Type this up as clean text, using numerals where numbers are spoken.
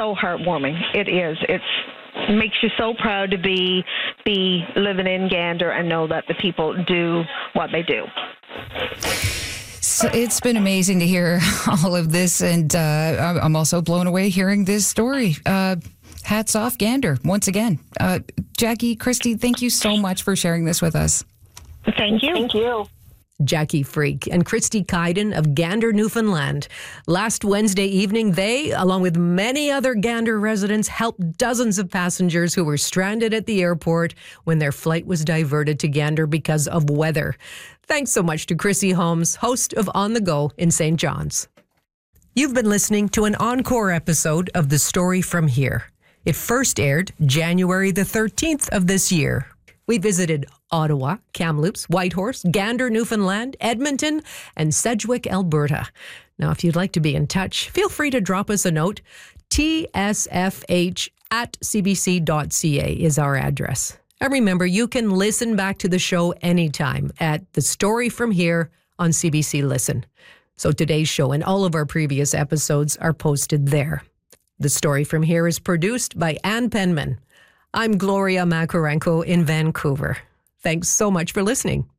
so heartwarming. It is. It makes you so proud to be living in Gander and know that the people do what they do. So it's been amazing to hear all of this, and I'm also blown away hearing this story. Hats off, Gander, once again. Jackie, Christy, thank you so much for sharing this with us. Thank you. Thank you. Jackie Freak and Christy Kyden of Gander, Newfoundland. Last Wednesday evening, they, along with many other Gander residents, helped dozens of passengers who were stranded at the airport when their flight was diverted to Gander because of weather. Thanks so much to Chrissy Holmes, host of On the Go in St. John's. You've been listening to an encore episode of The Story From Here. It first aired January the 13th of this year. We visited Ottawa, Kamloops, Whitehorse, Gander, Newfoundland, Edmonton, and Sedgwick, Alberta. Now, if you'd like to be in touch, feel free to drop us a note. tsfh@cbc.ca is our address. And remember, you can listen back to the show anytime at The Story From Here on CBC Listen. So today's show and all of our previous episodes are posted there. The Story From Here is produced by Ann Penman. I'm Gloria Makarenko in Vancouver. Thanks so much for listening.